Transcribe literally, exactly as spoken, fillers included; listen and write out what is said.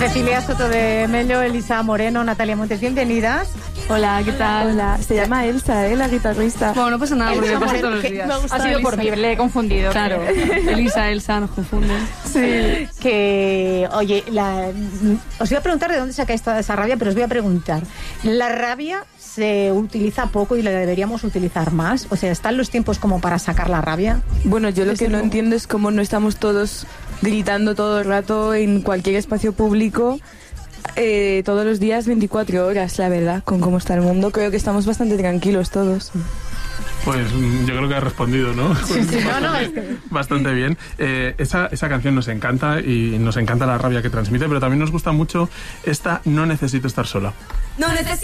Cecilia Soto de Mello, Elisa Moreno, Natalia Montes, bienvenidas. Hola, ¿qué tal? Hola, se llama Elsa, ¿eh? La guitarrista. Bueno, no pasa nada porque Elsa me pasa Moreno, todos los que días. me ha gustado Ha sido Elisa. por mí, le he confundido. Claro, Elisa, Elsa, nos confunden. Sí. Que, oye, la, os voy a preguntar de dónde sacáis toda esa rabia, pero os voy a preguntar. ¿La rabia se utiliza poco y la deberíamos utilizar más? O sea, ¿están los tiempos como para sacar la rabia? Bueno, yo lo que no entiendo es cómo no estamos todos gritando todo el rato en cualquier espacio público, eh, todos los días, veinticuatro horas, la verdad, con cómo está el mundo. Creo que estamos bastante tranquilos todos. Pues yo creo que ha respondido, ¿no? Sí, sí, bastante, no, no, es que... bastante bien. Eh, esa, esa canción nos encanta y nos encanta la rabia que transmite, pero también nos gusta mucho esta No necesito estar sola. No necesito